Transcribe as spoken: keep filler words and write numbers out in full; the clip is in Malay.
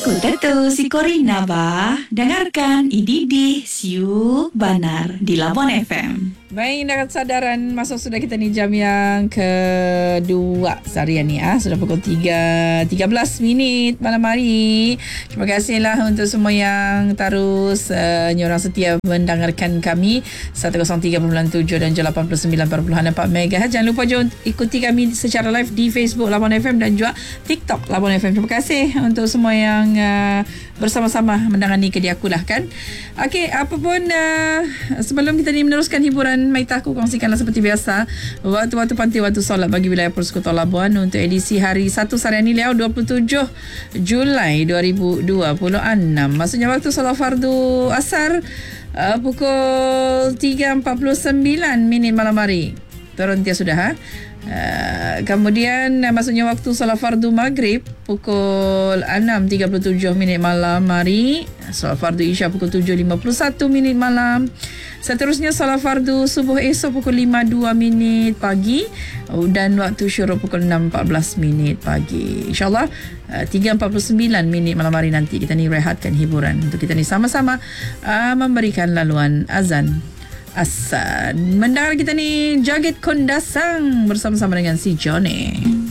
Cool Tetu si Corina ba. Dengarkan Ididi Siu Banar di Labuan F M. Baik, dah kesadaran masuk sudah kita ni jam yang kedua seharian ni ah. Sudah pukul tiga tiga belas minit malam hari. Terima kasihlah untuk semua yang terus uh, nyorang setia mendengarkan kami seratus tiga perpuluhan tujuh dan lapan puluh sembilan perpuluhan empat megahertz. Jangan lupa juga ikuti kami secara live di Facebook Labuan F M dan juga TikTok Labuan F M. Terima kasih untuk semua yang uh, bersama-sama mendengani ke dia aku lah kan. Okey, apapun uh, sebelum kita ni meneruskan hiburan Maita, aku kongsikanlah seperti biasa waktu-waktu pantai waktu solat bagi wilayah Persekutuan Labuan untuk edisi hari satu seharian ni Liau dua puluh tujuh Julai dua ribu dua puluh enam. Maksudnya waktu solat fardu asar uh, pukul tiga empat puluh sembilan minit malam hari. Turun dia sudah ha? Uh, kemudian uh, maksudnya waktu solat fardu maghrib pukul enam tiga puluh tujuh minit malam hari. Solat fardu isya pukul tujuh lima puluh satu minit malam. Seterusnya solat fardu subuh esok pukul lima dua minit pagi dan waktu syuruk pukul enam empat belas minit pagi. InsyaAllah uh, tiga empat puluh sembilan minit malam hari nanti kita ni rehatkan hiburan untuk kita ni sama-sama uh, memberikan laluan azan Asal mendengar kita ni Jaget Kondasang bersama-sama dengan si Johnny.